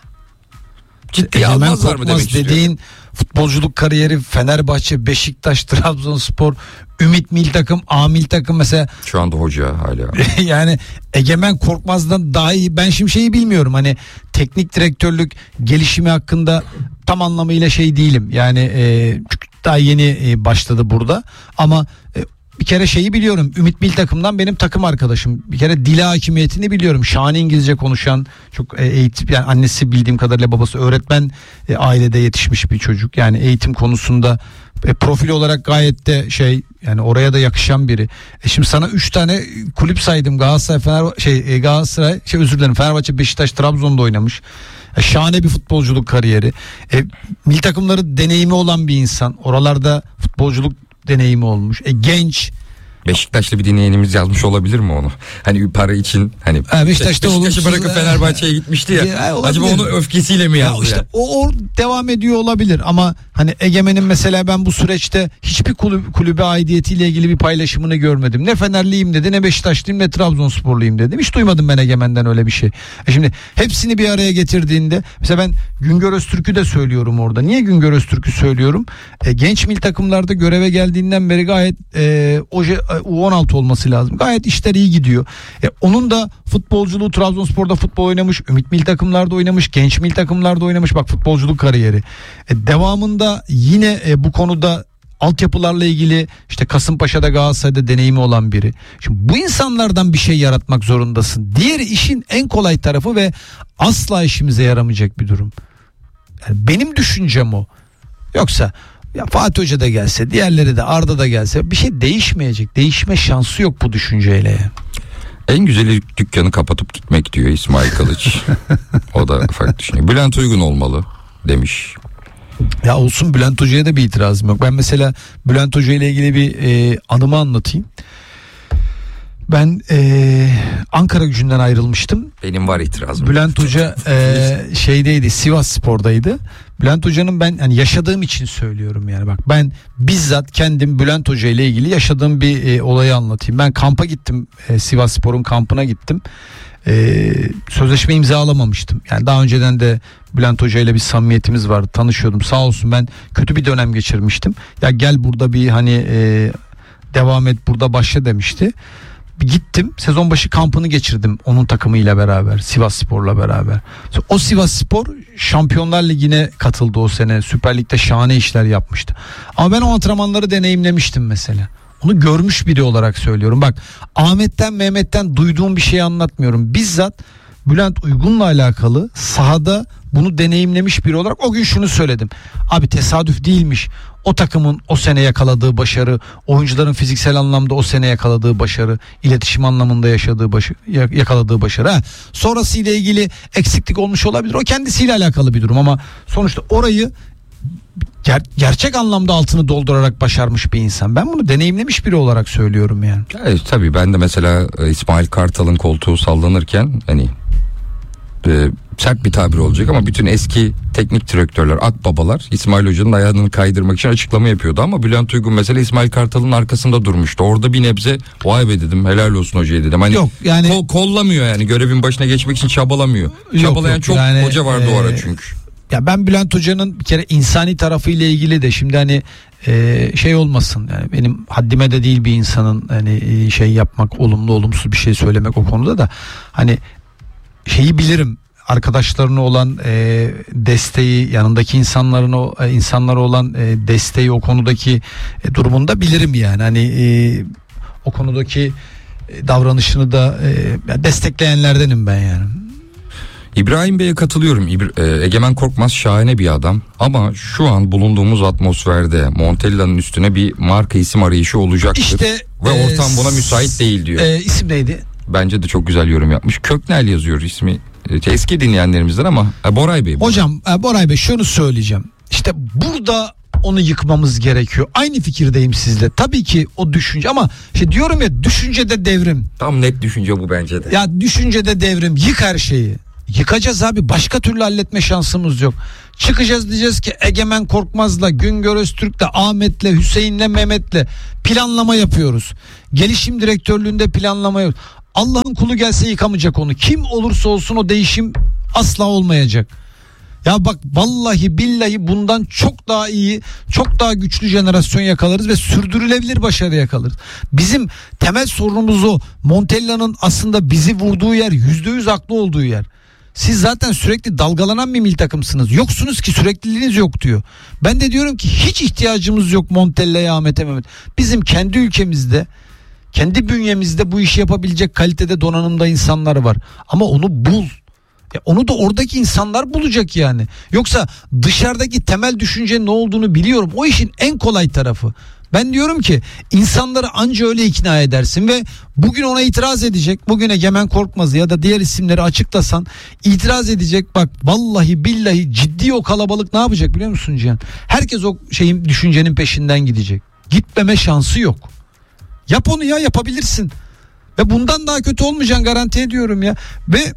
Ciddiye Egemen almazlar mı demek Korkmaz istiyorum. dediğin futbolculuk kariyeri Fenerbahçe, Beşiktaş, Trabzonspor, Ümit Milli Takım, A Milli Takım mesela. Şu anda hoca hala. Yani Egemen Korkmaz'dan daha iyi. Ben şimdi şeyi bilmiyorum, hani teknik direktörlük gelişimi hakkında tam anlamıyla şey değilim. Yani e, daha yeni e, başladı burada ama e, bir kere şeyi biliyorum. Ümit Milli Takım'dan benim takım arkadaşım. Bir kere dil hakimiyetini biliyorum. Şahane İngilizce konuşan, çok e, eğitim, yani annesi bildiğim kadarıyla babası öğretmen e, ailede yetişmiş bir çocuk. Yani eğitim konusunda e, profil olarak gayet de şey, yani oraya da yakışan biri. E şimdi sana üç tane kulüp saydım. Galatasaray, Fenerbahçe, şey e, Galatasaray, şey özür dilerim, Fenerbahçe, Beşiktaş, Trabzon'da oynamış. E, şahane bir futbolculuk kariyeri. E, milli takımları deneyimi olan bir insan. Oralarda futbolculuk deneyimi olmuş. E, genç. Beşiktaşlı bir dinleyenimiz yazmış olabilir mi onu? Hani para için, hani Ha, Beşiktaş'ta Beşiktaş'ı olumsuz- bırakıp Fenerbahçe'ye gitmişti ya. Ya, olabilir. Acaba onu öfkesiyle mi Ya yazdı? işte yani? o, o devam ediyor olabilir ama hani Egemen'in mesela ben bu süreçte hiçbir kulüp, kulübe aidiyetiyle ilgili bir paylaşımını görmedim. Ne Fenerliyim dedi, ne Beşiktaşlıyım, ne Trabzonsporluyum dedim. Hiç duymadım ben Egemen'den öyle bir şey. E şimdi hepsini bir araya getirdiğinde mesela ben Güngör Öztürk'ü de söylüyorum orada. Niye Güngör Öztürk'ü söylüyorum? E, genç milli takımlarda göreve geldiğinden beri gayet e, oje, U on altı olması lazım. Gayet işler iyi gidiyor. E, onun da futbolculuğu, Trabzonspor'da futbol oynamış, Ümit milli takımlarda oynamış, genç milli takımlarda oynamış. Bak, futbolculuk kariyeri. E, devamında yine e, bu konuda altyapılarla ilgili işte Kasımpaşa'da, Galatasaray'da deneyimi olan biri. Şimdi bu insanlardan bir şey yaratmak zorundasın. Diğeri işin en kolay tarafı ve asla işimize yaramayacak bir durum. Yani benim düşüncem o. Yoksa ya Fatih Hoca da gelse, diğerleri de, Arda da gelse bir şey değişmeyecek. Değişme şansı yok bu düşünceyle yani. En güzeli dükkanı kapatıp gitmek diyor İsmail Kılıç. O da farklı düşünüyor. Bülent Uygun olmalı demiş. Ya olsun, Bülent Hoca'ya da bir itirazım yok. Ben mesela Bülent Hoca ile ilgili bir e, anımı anlatayım. Ben e, Ankara Gücü'nden ayrılmıştım. Benim var itirazım. Bülent Hoca e, şeydeydi, Sivas Spor'daydı. Bülent Hoca'nın, ben yani yaşadığım için söylüyorum yani, bak ben bizzat kendim Bülent Hoca ile ilgili yaşadığım bir e, olayı anlatayım. Ben kampa gittim, e, Sivas Spor'un kampına gittim. E, sözleşme imzalamamıştım. Yani daha önceden de Bülent Hoca ile bir samimiyetimiz vardı, tanışıyordum. Sağ olsun, ben kötü bir dönem geçirmiştim. Ya gel burada bir hani e, devam et, burada başla demişti. Gittim, sezon başı kampını geçirdim onun takımıyla beraber, Sivas Spor'la beraber. O Sivas Spor Şampiyonlar Ligi'ne katıldı o sene. Süper Lig'de şahane işler yapmıştı. Ama ben o antrenmanları deneyimlemiştim mesela. Onu görmüş biri olarak söylüyorum. Bak, Ahmet'ten Mehmet'ten duyduğum bir şeyi anlatmıyorum. Bizzat Bülent Uygun'la alakalı sahada bunu deneyimlemiş biri olarak o gün şunu söyledim. Abi tesadüf değilmiş. O takımın o sene yakaladığı başarı, oyuncuların fiziksel anlamda o sene yakaladığı başarı, iletişim anlamında yaşadığı başı, yakaladığı başarı. Ha, sonrasıyla ilgili eksiklik olmuş olabilir. O kendisiyle alakalı bir durum ama sonuçta orayı ger- gerçek anlamda altını doldurarak başarmış bir insan. Ben bunu deneyimlemiş biri olarak söylüyorum yani. Evet, tabii ben de mesela İsmail Kartal'ın koltuğu sallanırken hani e, sert bir tabir olacak ama bütün eski teknik direktörler, akbabalar İsmail Hoca'nın ayağını kaydırmak için açıklama yapıyordu ama Bülent Uygun mesela İsmail Kartal'ın arkasında durmuştu. Orada bir nebze vay be dedim, helal olsun hocaya dedim. Hani yok yani kol, kollamıyor yani, görevin başına geçmek için çabalamıyor. Yok, Çabalayan yok, çok yani, hoca vardı e, o ara çünkü. ya ben Bülent Hoca'nın bir kere insani tarafıyla ilgili de şimdi hani e, şey olmasın, yani benim haddime de değil bir insanın hani şey yapmak, olumlu olumsuz bir şey söylemek o konuda da, hani şeyi bilirim, arkadaşlarına olan e, desteği, yanındaki insanların o e, insanlara olan e, desteği, o konudaki e, durumunu da bilirim yani hani e, o konudaki e, davranışını da e, destekleyenlerdenim ben yani. İbrahim Bey'e katılıyorum. İbra- e, Egemen Korkmaz şahane bir adam ama şu an bulunduğumuz atmosferde Montella'nın üstüne bir marka isim arayışı olacaktır. İşte ve e, ortam buna müsait değil diyor. E, isim neydi? Bence de çok güzel yorum yapmış. Köknel yazıyor ismi. E, eski dinleyenlerimizden ama e, Boray Bey. Hocam e, Boray Bey, şunu söyleyeceğim. İşte burada onu yıkmamız gerekiyor. Aynı fikirdeyim sizle. Tabii ki o düşünce, ama işte diyorum ya, düşüncede devrim. Tam net düşünce bu bence de. Ya düşüncede devrim, yık her şeyi. Yıkacağız abi, başka türlü halletme şansımız yok. Çıkacağız, diyeceğiz ki Egemen Korkmaz'la, Güngör Öztürk'le, Ahmet'le, Hüseyin'le, Mehmet'le planlama yapıyoruz. Gelişim direktörlüğünde planlama yapıyoruz. Allah'ın kulu gelse yıkamayacak onu. Kim olursa olsun o değişim asla olmayacak. Ya bak, vallahi billahi bundan çok daha iyi, çok daha güçlü jenerasyon yakalarız ve sürdürülebilir başarı yakalarız. Bizim temel sorunumuz o. Montella'nın aslında bizi vurduğu yer, yüzde yüz haklı olduğu yer. Siz zaten sürekli dalgalanan bir milli takımsınız. Yoksunuz ki, sürekliliğiniz yok diyor. Ben de diyorum ki hiç ihtiyacımız yok Montella'ya, Ahmet'e, Mehmet. Bizim kendi ülkemizde, kendi bünyemizde bu işi yapabilecek kalitede, donanımda insanlar var. Ama onu bul. Ya onu da oradaki insanlar bulacak yani. Yoksa dışarıdaki temel düşüncenin ne olduğunu biliyorum. O işin en kolay tarafı. Ben diyorum ki insanları anca öyle ikna edersin ve bugün ona itiraz edecek. Bugün Egemen Korkmaz'ı ya da diğer isimleri açıklasan itiraz edecek. Bak vallahi billahi ciddi o kalabalık ne yapacak biliyor musun Cihan? Herkes o şeyin, düşüncenin peşinden gidecek. Gitmeme şansı yok. Yap onu ya, yapabilirsin. Ve bundan daha kötü olmayacaksın, garanti ediyorum ya. Ve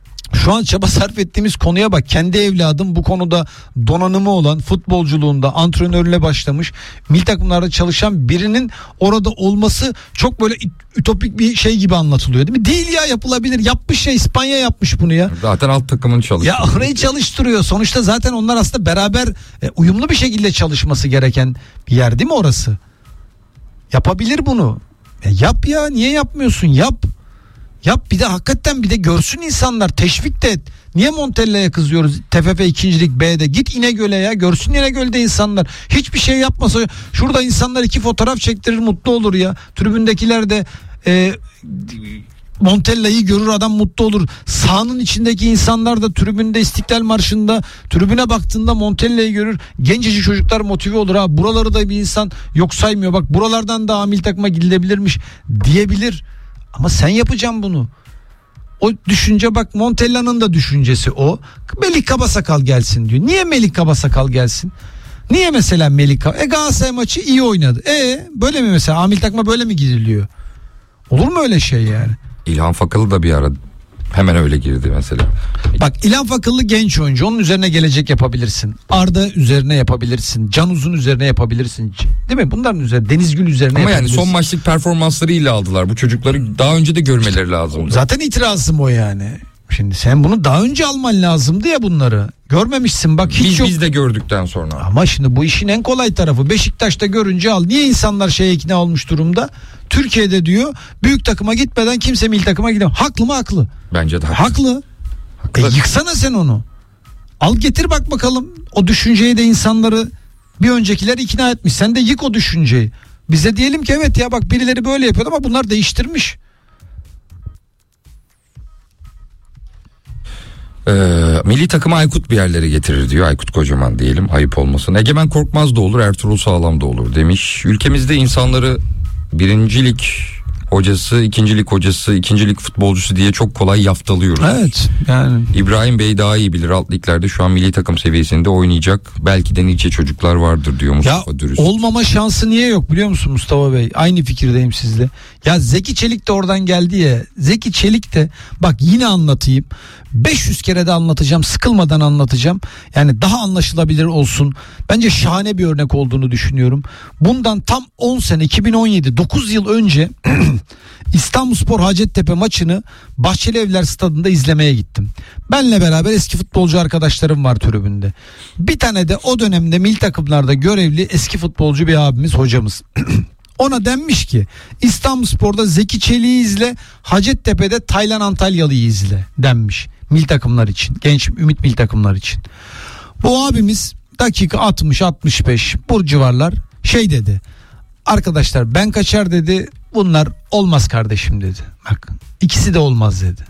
şu an çaba sarf ettiğimiz konuya bak. Kendi evladım bu konuda donanımı olan, futbolculuğunda antrenörle başlamış, milli takımlarda çalışan birinin orada olması çok böyle ütopik bir şey gibi anlatılıyor değil mi? Değil ya, yapılabilir. Yapmış ya, İspanya yapmış bunu ya. Zaten alt takımın çalıştırıyor. Ya orayı çalıştırıyor. Sonuçta zaten onlar aslında beraber e, uyumlu bir şekilde çalışması gereken bir yer değil mi orası? Yapabilir bunu. Ya yap ya, niye yapmıyorsun? Yap. Yap, bir de hakikaten bir de görsün insanlar, teşvik de et. Niye Montella'ya kızıyoruz? T F F ikincilik B'de git İnegöl'e ya, görsün İnegöl'de insanlar. Hiçbir şey yapmasa şurada insanlar iki fotoğraf çektirir, mutlu olur ya. Tribündekiler de e, Montella'yı görür, adam mutlu olur. Sahanın içindeki insanlar da tribünde, İstiklal Marşı'nda tribüne baktığında Montella'yı görür. Gencecik çocuklar motive olur, ha buraları da bir insan yok saymıyor. Bak buralardan da milli takıma gidilebilirmiş diyebilir. Ama sen yapacaksın bunu. O düşünce, bak Montella'nın da düşüncesi o. Melih Kabasakal gelsin diyor. Niye Melih Kabasakal gelsin? Niye mesela Melih Kabasakal? E Galatasaray maçı iyi oynadı. E böyle mi mesela? Amil takıma böyle mi giriliyor? Olur mu öyle şey yani? İlhan Fakalı da bir ara hemen öyle girdi mesela. Bak İlhan Fakıllı genç oyuncu, onun üzerine gelecek yapabilirsin. Arda üzerine yapabilirsin. Can Uzun üzerine yapabilirsin. Değil mi? Bunların üzerine, Deniz Gül üzerine ama yapabilirsin. yani son maçlık performanslarıyla aldılar. Bu çocukları daha önce de görmeleri lazım. Zaten itirazım o yani. Şimdi sen bunu daha önce alman lazımdı ya bunları. Görmemişsin bak, hiç biz, yok. Biz de gördükten sonra. Ama şimdi bu işin en kolay tarafı, Beşiktaş'ta görünce al. Niye insanlar şeye ikna olmuş durumda? Türkiye'de diyor büyük takıma gitmeden kimse milli takıma gidemez. Haklı mı? Haklı. Bence de haklı. Haklı. Haklı. E yıksana sen onu. Al getir bak bakalım. O düşünceyi de insanları bir öncekiler ikna etmiş. Sen de yık o düşünceyi. Bize diyelim ki evet ya bak birileri böyle yapıyordu ama bunlar değiştirmiş. Ee, milli takımı Aykut bir yerlere getirir diyor. Aykut Kocaman diyelim, ayıp olmasın. Egemen Korkmaz da olur, Ertuğrul Sağlam da olur demiş. Ülkemizde insanları birincilik hocası, ikincilik hocası, ikincilik futbolcusu diye çok kolay yaftalıyoruz. Evet yani. İbrahim Bey daha iyi bilir, alt liglerde şu an milli takım seviyesinde oynayacak belki de nice çocuklar vardır diyor Mustafa Ya Dürüst. olmama şansı niye yok biliyor musun Mustafa Bey? Aynı fikirdeyim sizle. Ya Zeki Çelik de oradan geldi ya. Zeki Çelik de bak yine anlatayım. beş yüz kere de anlatacağım. Sıkılmadan anlatacağım. Yani daha anlaşılabilir olsun. Bence şahane bir örnek olduğunu düşünüyorum. Bundan tam on sene iki bin on yedi dokuz yıl önce İstanbulspor Hacettepe maçını Bahçelievler Stadı'nda izlemeye gittim. Benle beraber eski futbolcu arkadaşlarım var tribünde. Bir tane de o dönemde milli takımlarda görevli eski futbolcu bir abimiz, hocamız. Ona denmiş ki İstanbulspor'da Zeki Çelik'i izle, Hacettepe'de Taylan Antalyalı'yı izle denmiş. Milli takımlar için, genç ümit milli takımlar için. Bu abimiz dakika altmış altmış beş bu civarlar şey dedi. Arkadaşlar ben kaçar dedi, bunlar olmaz kardeşim dedi. Bak ikisi de olmaz dedi.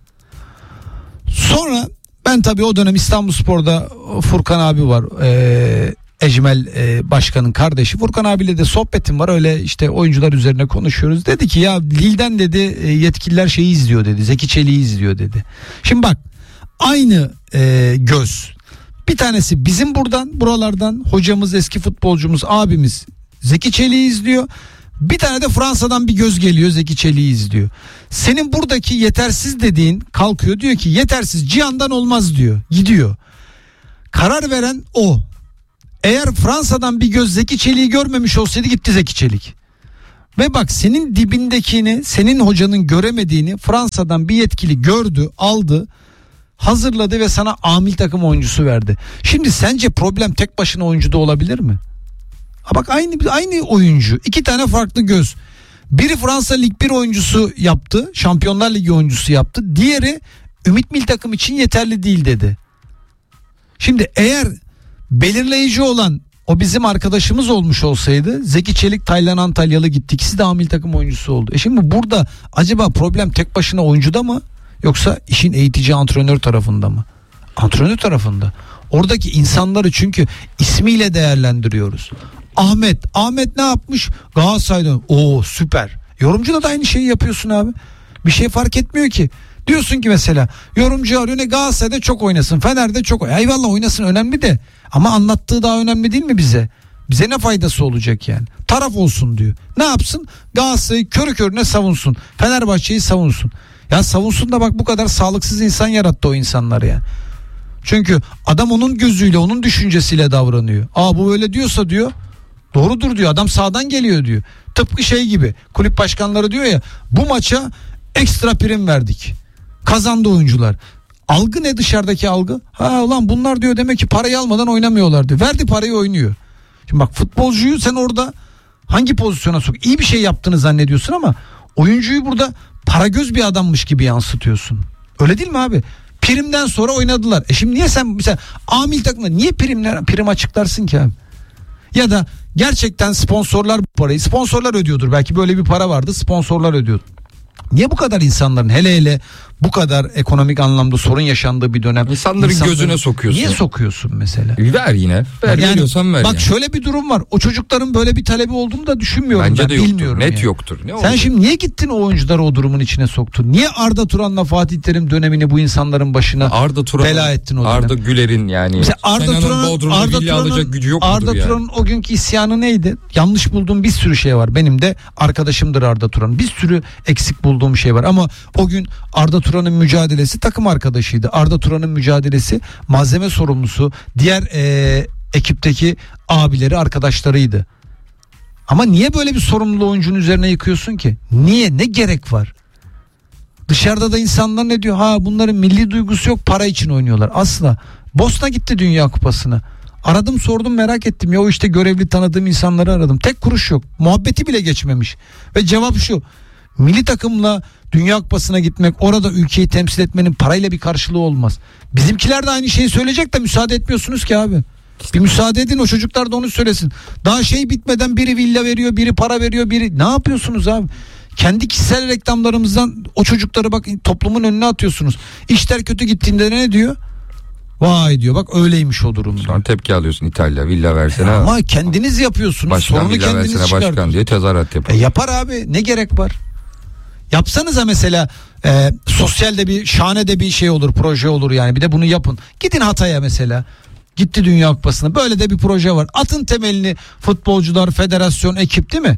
Sonra ben tabii o dönem İstanbulspor'da Furkan abi var. Ee, Ecmel e, başkanın kardeşi. Furkan abiyle de sohbetim var. Öyle işte oyuncular üzerine konuşuyoruz. Dedi ki ya Lille'den dedi e, yetkililer şeyi izliyor dedi. Zeki Çelik'i izliyor dedi. Şimdi bak aynı e, göz. Bir tanesi bizim buradan buralardan hocamız, eski futbolcumuz, abimiz Zeki Çelik'i izliyor. Bir tane de Fransa'dan bir göz geliyor, Zeki Çelik'i izliyor. Senin buradaki yetersiz dediğin kalkıyor, diyor ki yetersiz Cihan'dan olmaz diyor. Gidiyor. Karar veren o. Eğer Fransa'dan bir göz Zeki Çelik'i görmemiş olsaydı gitti Zeki Çelik. Ve bak senin dibindekini, senin hocanın göremediğini Fransa'dan bir yetkili gördü, aldı, hazırladı ve sana amil takım oyuncusu verdi. Şimdi sence problem tek başına oyuncuda olabilir mi? Ha bak aynı aynı oyuncu, iki tane farklı göz. Biri Fransa Lig bir oyuncusu yaptı, Şampiyonlar Ligi oyuncusu yaptı. Diğeri Ümit Milli Takım için yeterli değil dedi. Şimdi eğer belirleyici olan o bizim arkadaşımız olmuş olsaydı Zeki Çelik, Taylan Antalyalı gitti. İkisi de amil takım oyuncusu oldu. E şimdi burada acaba problem tek başına oyuncuda mı? Yoksa işin eğitici antrenör tarafında mı? Antrenör tarafında. Oradaki insanları çünkü ismiyle değerlendiriyoruz. Ahmet. Ahmet ne yapmış? Galatasaray'dan. Oo süper. Yorumcuda da aynı şeyi yapıyorsun abi. Bir şey fark etmiyor ki. Diyorsun ki mesela yorumcu arıyor, ne Galatasaray'da çok oynasın, Fener'de çok oynasın. Eyvallah oynasın, önemli de ama anlattığı daha önemli değil mi bize? Bize ne faydası olacak yani? Taraf olsun diyor. Ne yapsın? Galatasaray'ı körü körüne savunsun. Fenerbahçe'yi savunsun. Ya savunsun da bak bu kadar sağlıksız insan yarattı o insanlar ya. Çünkü adam onun gözüyle, onun düşüncesiyle davranıyor. Aa bu öyle diyorsa diyor, doğrudur diyor, adam sağdan geliyor diyor. Tıpkı şey gibi, kulüp başkanları diyor ya, bu maça ekstra prim verdik. Kazandı oyuncular. Algı ne dışarıdaki algı? Ha ulan bunlar diyor demek ki parayı almadan oynamıyorlar diyor. Verdi parayı, oynuyor. Şimdi bak futbolcuyu sen orada hangi pozisyona sok? İyi bir şey yaptığını zannediyorsun ama oyuncuyu burada para göz bir adammış gibi yansıtıyorsun. Öyle değil mi abi? Primden sonra oynadılar. E şimdi niye sen mesela amil takımda niye primler, prim açıklarsın ki abi? Ya da gerçekten sponsorlar bu parayı, sponsorlar ödüyordur. Belki böyle bir para vardı, sponsorlar ödüyordu. Niye bu kadar insanların, hele hele bu kadar ekonomik anlamda sorun yaşandığı bir dönem İnsanların, insanların gözüne sokuyorsun. Niye sokuyorsun mesela? Ver yine. Ver yani, veriyorsan ver. Bak yani. Şöyle bir durum var. O çocukların böyle bir talebi olduğunu da düşünmüyorum. Bence ben de yoktur. bilmiyorum. Net yani. yoktur. Ne Sen oldu? şimdi niye gittin o oyuncuları o durumun içine soktun? Niye Arda Turan'la Fatih Terim dönemini bu insanların başına Arda Turan, bela ettin o dönem? Arda Güler'in yani. Mesela Arda Turan'ın Arda Turan'ın gücü yok Arda yani. Turan'ın o günkü isyanı neydi? Yanlış bulduğum bir sürü şey var. Benim de arkadaşımdır Arda Turan. Bir sürü eksik bulduğum şey var ama o gün Arda Turan'ın mücadelesi takım arkadaşıydı. Arda Turan'ın mücadelesi malzeme sorumlusu, diğer e, ekipteki abileri, arkadaşlarıydı. Ama niye böyle bir sorumluluğu oyuncunun üzerine yıkıyorsun ki? Niye? Ne gerek var? Dışarıda da insanlar ne diyor? Ha bunların milli duygusu yok, para için oynuyorlar. Asla. Bosna gitti Dünya Kupası'na. Aradım sordum, merak ettim. Ya o işte görevli tanıdığım insanları aradım. Tek kuruş yok. Muhabbeti bile geçmemiş. Ve cevap şu: milli takımla Dünya Kupası'na gitmek, orada ülkeyi temsil etmenin parayla bir karşılığı olmaz. Bizimkiler de aynı şeyi söyleyecek de müsaade etmiyorsunuz ki abi. Bir müsaade edin, o çocuklar da onu söylesin. Daha şey bitmeden biri villa veriyor, biri para veriyor, biri... Ne yapıyorsunuz abi? Kendi kişisel reklamlarımızdan o çocukları bak toplumun önüne atıyorsunuz. İşler kötü gittiğinde ne diyor? Vay diyor, bak öyleymiş o durum. Sonra tepki alıyorsun, İtalya villa versene. Ama kendiniz yapıyorsunuz. Başkan Sorunu villa kendiniz versene başkan çıkartıyorsunuz. diye tezahürat yapar. E yapar abi, ne gerek var? Yapsanıza mesela e, sosyal de bir, şahane de bir şey olur, proje olur yani. Bir de bunu yapın. Gidin Hatay'a mesela. Gitti Dünya Kupası'na. Böyle de bir proje var. Atın temelini futbolcular, federasyon, ekip, değil mi?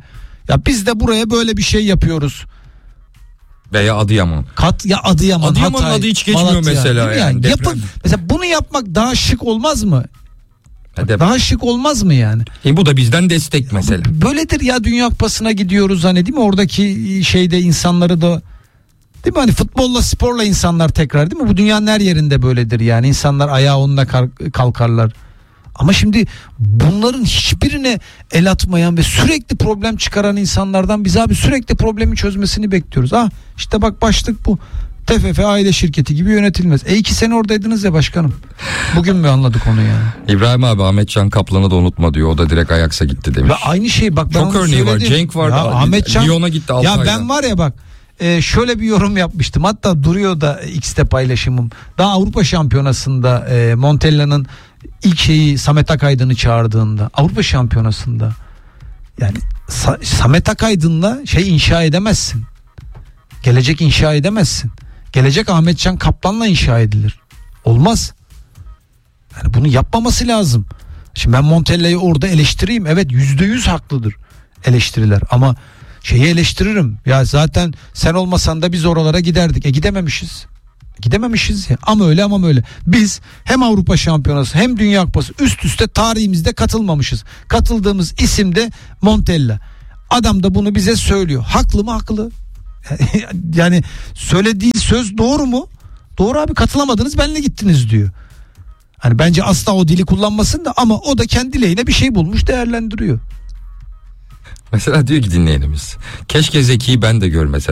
Ya biz de buraya böyle bir şey yapıyoruz. Veya Adıyaman. Kat ya Adıyaman, Adıyaman'ın Hatay, adı hiç geçmiyor Malatya, mesela değil mi yani, deprem. Yapın mesela, bunu yapmak daha şık olmaz mı? Ha, deprem. Daha şık olmaz mı yani? E, bu da bizden destek mesela. Böyledir ya, Dünya Kupası'na gidiyoruz hani, değil mi? Oradaki şeyde insanları da, değil mi? Hani futbolla, sporla insanlar tekrar, değil mi? Bu dünyanın her yerinde böyledir yani. İnsanlar ayağı onunla kalkarlar. Ama şimdi bunların hiçbirine el atmayan ve sürekli problem çıkaran insanlardan biz abi sürekli problemi çözmesini bekliyoruz. Ah işte bak, başlık bu. T F F aile şirketi gibi yönetilmez. E iki sene oradaydınız ya başkanım. Bugün mü anladık onu yani? İbrahim abi, Ahmetcan Kaplan'ı da unutma diyor. O da direkt Ajax'a gitti demiş. Ve aynı şey bak, ben çok onu örneği var. söyledim. Cenk var. Ya Ahmetcan, Lyon'a gitti altı ya ayda. ben var ya bak, e, şöyle bir yorum yapmıştım. Hatta duruyor da X'te paylaşımım. Daha Avrupa Şampiyonası'nda e, Montella'nın ilk şeyi Samet Akaydın'ı çağırdığında, Avrupa Şampiyonası'nda, yani Sa- Samet Akaydın'la şey inşa edemezsin. Gelecek inşa edemezsin. Gelecek Ahmetcan Kaplan'la inşa edilir. Olmaz. Yani bunu yapmaması lazım. Şimdi ben Montella'yı orada eleştireyim. Evet, yüzde yüz haklıdır eleştiriler. Ama şeyi eleştiririm. Ya zaten sen olmasan da biz oralara giderdik. E gidememişiz. Gidememişiz ya. Ama öyle ama öyle. Biz hem Avrupa Şampiyonası hem Dünya Kupası üst üste tarihimizde katılmamışız. Katıldığımız isim de Montella. Adam da bunu bize söylüyor. Haklı mı? Haklı. Yani söylediği söz doğru mu? Doğru abi, katılamadınız, benle gittiniz diyor. Hani bence asla o dili kullanmasın da, ama o da kendi lehine bir şey bulmuş, değerlendiriyor. Mesela diyor ki dinleyenimiz, keşke Zeki'yi ben de görmesem.